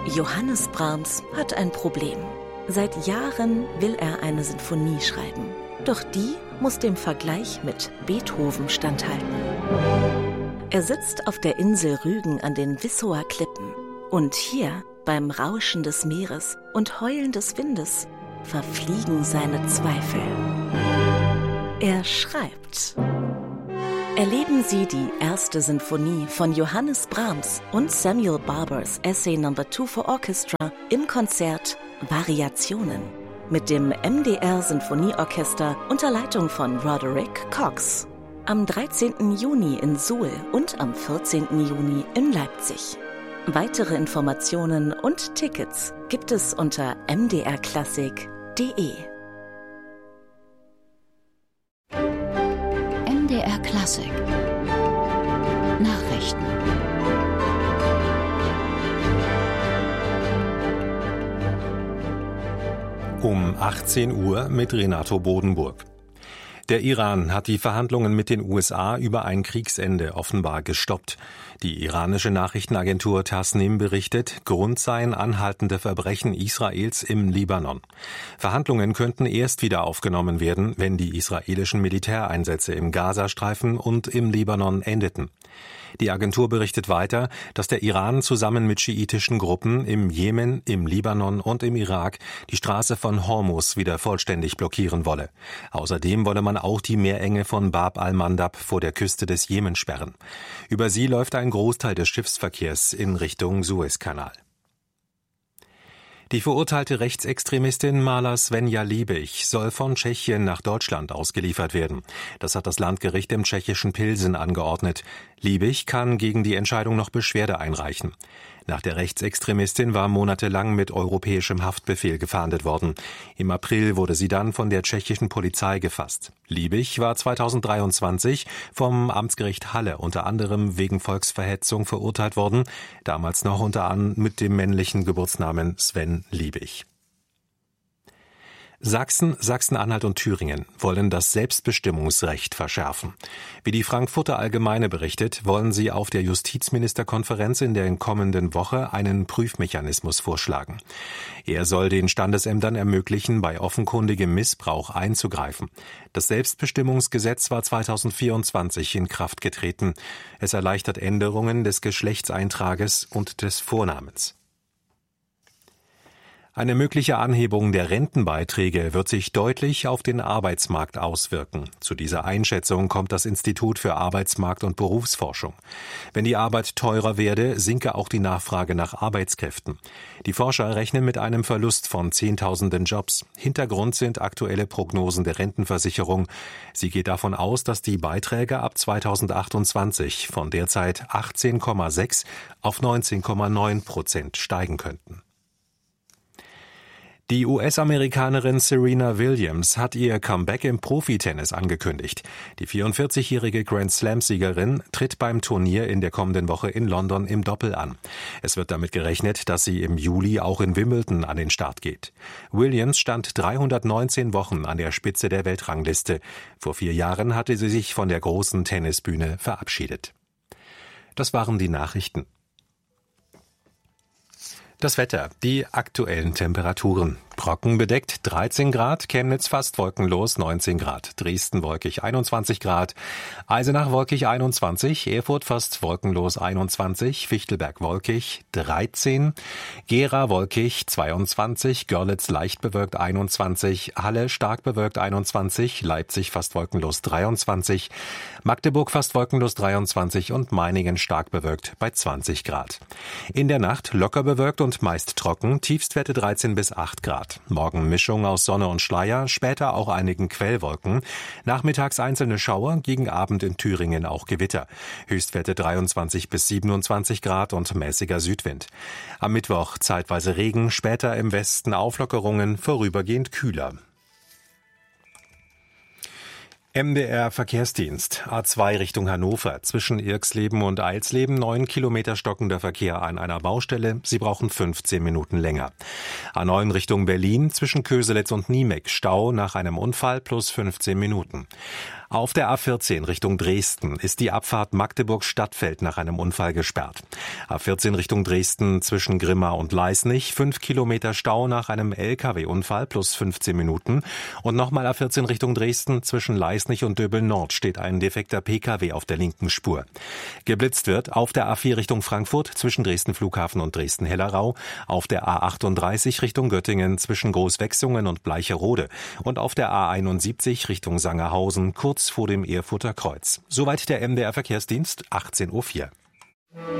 Johannes Brahms hat ein Problem. Seit Jahren will er eine Sinfonie schreiben. Doch die muss dem Vergleich mit Beethoven standhalten. Er sitzt auf der Insel Rügen an den Wissower Klippen. Und hier, beim Rauschen des Meeres und Heulen des Windes, verfliegen seine Zweifel. Er schreibt. Erleben Sie die erste Sinfonie von Johannes Brahms und Samuel Barbers Essay No. 2 for Orchestra im Konzert Variationen mit dem MDR Sinfonieorchester unter Leitung von Roderick Cox. Am 13. Juni in Suhl und am 14. Juni in Leipzig. Weitere Informationen und Tickets gibt es unter mdrklassik.de. MDR Klassik Nachrichten. Um 18 Uhr mit Renato Bodenburg. Der Iran hat die Verhandlungen mit den USA über ein Kriegsende offenbar gestoppt. Die iranische Nachrichtenagentur Tasnim berichtet, Grund seien anhaltende Verbrechen Israels im Libanon. Verhandlungen könnten erst wieder aufgenommen werden, wenn die israelischen Militäreinsätze im Gazastreifen und im Libanon endeten. Die Agentur berichtet weiter, dass der Iran zusammen mit schiitischen Gruppen im Jemen, im Libanon und im Irak die Straße von Hormuz wieder vollständig blockieren wolle. Außerdem wolle man auch die Meerenge von Bab al-Mandab vor der Küste des Jemen sperren. Über sie läuft ein Großteil des Schiffsverkehrs in Richtung Suezkanal. Die verurteilte Rechtsextremistin Mala Svenja Liebig soll von Tschechien nach Deutschland ausgeliefert werden. Das hat das Landgericht im tschechischen Pilsen angeordnet. Liebig kann gegen die Entscheidung noch Beschwerde einreichen. Nach der Rechtsextremistin war monatelang mit europäischem Haftbefehl gefahndet worden. Im April wurde sie dann von der tschechischen Polizei gefasst. Liebig war 2023 vom Amtsgericht Halle unter anderem wegen Volksverhetzung verurteilt worden, damals noch unter anderem mit dem männlichen Geburtsnamen Sven Liebig. Sachsen, Sachsen-Anhalt und Thüringen wollen das Selbstbestimmungsrecht verschärfen. Wie die Frankfurter Allgemeine berichtet, wollen sie auf der Justizministerkonferenz in der kommenden Woche einen Prüfmechanismus vorschlagen. Er soll den Standesämtern ermöglichen, bei offenkundigem Missbrauch einzugreifen. Das Selbstbestimmungsgesetz war 2024 in Kraft getreten. Es erleichtert Änderungen des Geschlechtseintrages und des Vornamens. Eine mögliche Anhebung der Rentenbeiträge wird sich deutlich auf den Arbeitsmarkt auswirken. Zu dieser Einschätzung kommt das Institut für Arbeitsmarkt- und Berufsforschung. Wenn die Arbeit teurer werde, sinke auch die Nachfrage nach Arbeitskräften. Die Forscher rechnen mit einem Verlust von Zehntausenden Jobs. Hintergrund sind aktuelle Prognosen der Rentenversicherung. Sie geht davon aus, dass die Beiträge ab 2028 von derzeit 18,6 auf 19,9% steigen könnten. Die US-Amerikanerin Serena Williams hat ihr Comeback im Profitennis angekündigt. Die 44-jährige Grand-Slam-Siegerin tritt beim Turnier in der kommenden Woche in London im Doppel an. Es wird damit gerechnet, dass sie im Juli auch in Wimbledon an den Start geht. Williams stand 319 Wochen an der Spitze der Weltrangliste. Vor 4 Jahren hatte sie sich von der großen Tennisbühne verabschiedet. Das waren die Nachrichten. Das Wetter, die aktuellen Temperaturen. Brocken bedeckt 13 Grad, Chemnitz fast wolkenlos 19 Grad, Dresden wolkig 21 Grad, Eisenach wolkig 21, Erfurt fast wolkenlos 21, Fichtelberg wolkig 13, Gera wolkig 22, Görlitz leicht bewölkt 21, Halle stark bewölkt 21, Leipzig fast wolkenlos 23, Magdeburg fast wolkenlos 23 und Meiningen stark bewölkt bei 20 Grad. In der Nacht locker bewölkt und meist trocken, Tiefstwerte 13 bis 8 Grad. Morgen Mischung aus Sonne und Schleier, später auch einigen Quellwolken. Nachmittags einzelne Schauer, gegen Abend in Thüringen auch Gewitter. Höchstwerte 23 bis 27 Grad und mäßiger Südwind. Am Mittwoch zeitweise Regen, später im Westen Auflockerungen, vorübergehend kühler. MDR Verkehrsdienst, A2 Richtung Hannover, zwischen Irxleben und Eilsleben 9 Kilometer stockender Verkehr an einer Baustelle. Sie brauchen 15 Minuten länger. A9 Richtung Berlin, zwischen Köselitz und Niemek, Stau nach einem Unfall plus 15 Minuten. Auf der A14 Richtung Dresden ist die Abfahrt Magdeburg-Stadtfeld nach einem Unfall gesperrt. A14 Richtung Dresden zwischen Grimma und Leisnig, 5 Kilometer Stau nach einem LKW-Unfall plus 15 Minuten. Und nochmal A14 Richtung Dresden zwischen Leisnig und Döbeln-Nord steht ein defekter PKW auf der linken Spur. Geblitzt wird auf der A4 Richtung Frankfurt zwischen Dresden Flughafen und Dresden-Hellerau, auf der A38 Richtung Göttingen zwischen Großwechsungen und Bleicherode und auf der A71 Richtung Sangerhausen kurz vor dem Erfurter Kreuz. Soweit der MDR Verkehrsdienst, 18:04 Uhr.